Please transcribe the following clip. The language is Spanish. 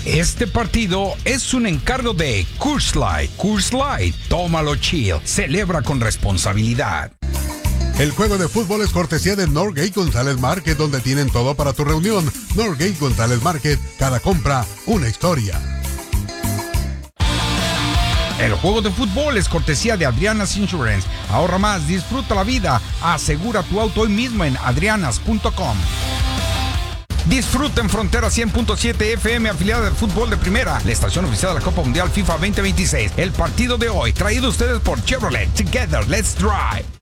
Este partido es un encargo de Coors Light. Coors Light, tómalo chill, celebra con responsabilidad. El juego de fútbol es cortesía de Norgate González Market, donde tienen todo para tu reunión. Norgate González Market, cada compra, una historia. El juego de fútbol es cortesía de Adriana's Insurance. Ahorra más, disfruta la vida. Asegura tu auto hoy mismo en adrianas.com. Disfruta en Frontera 100.7 FM, afiliada del fútbol de primera, la estación oficial de la Copa Mundial FIFA 2026. El partido de hoy, traído a ustedes por Chevrolet. Together, let's drive.